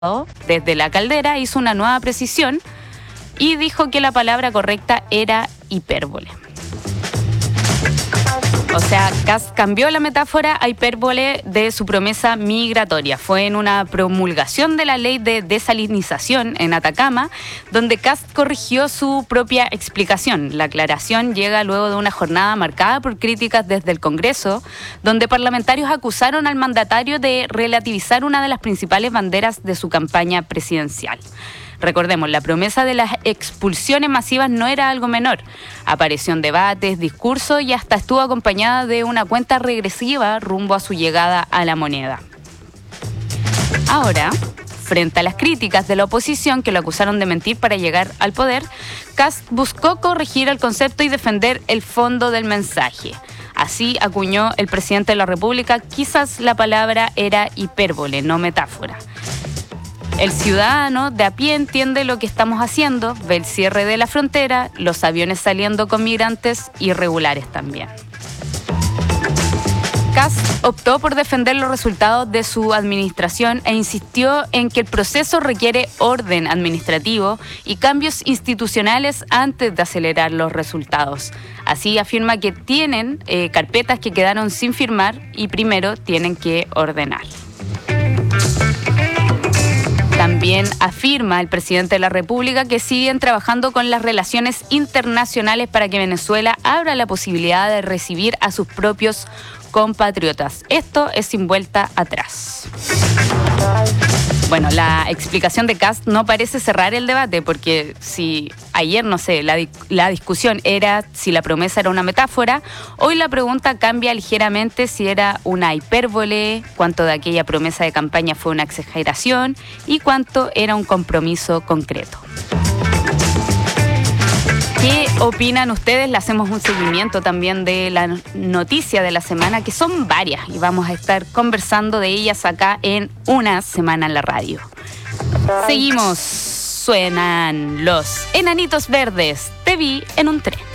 desde la caldera hizo una nueva precisión y dijo que la palabra correcta era hipérbole. O sea, Kast cambió la metáfora a hipérbole de su promesa migratoria. Fue en una promulgación de la ley de desalinización en Atacama, donde Kast corrigió su propia explicación. La aclaración llega luego de una jornada marcada por críticas desde el Congreso, donde parlamentarios acusaron al mandatario de relativizar una de las principales banderas de su campaña presidencial. Recordemos, la promesa de las expulsiones masivas no era algo menor. Apareció en debates, discursos y hasta estuvo acompañada de una cuenta regresiva rumbo a su llegada a la moneda. Ahora, frente a las críticas de la oposición que lo acusaron de mentir para llegar al poder, Kast buscó corregir el concepto y defender el fondo del mensaje. Así acuñó el presidente de la República, quizás la palabra era hipérbole, no metáfora. El ciudadano de a pie entiende lo que estamos haciendo, ve el cierre de la frontera, los aviones saliendo con migrantes irregulares también. Kast optó por defender los resultados de su administración e insistió en que el proceso requiere orden administrativo y cambios institucionales antes de acelerar los resultados. Así afirma que tienen carpetas que quedaron sin firmar y primero tienen que ordenar. También afirma el presidente de la República que siguen trabajando con las relaciones internacionales para que Venezuela abra la posibilidad de recibir a sus propios compatriotas. Esto es sin vuelta atrás. Bueno, la explicación de Kast no parece cerrar el debate, porque si ayer, la discusión era si la promesa era una metáfora, hoy la pregunta cambia ligeramente si era una hipérbole, cuánto de aquella promesa de campaña fue una exageración y cuánto era un compromiso concreto. ¿Qué opinan ustedes? Le hacemos un seguimiento también de la noticia de la semana, que son varias, y vamos a estar conversando de ellas acá en Una Semana en la Radio. Seguimos, suenan los Enanitos Verdes. Te vi en un tren.